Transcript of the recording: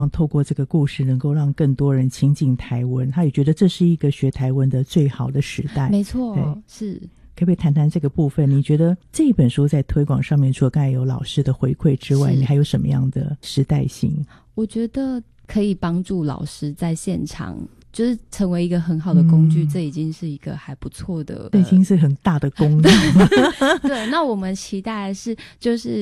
透过这个故事能够让更多人亲近台湾，他也觉得这是一个学台湾的最好的时代。 没错，是。 可不可以谈谈这个部分？你觉得这本书在推广上面，除了刚才有老师的回馈之外，你还有什么样的时代性？ 我觉得可以帮助老师在现场就是成为一个很好的工具，这已经是一个还不错的， 这已经是很大的功能。 对，那我们期待的是就是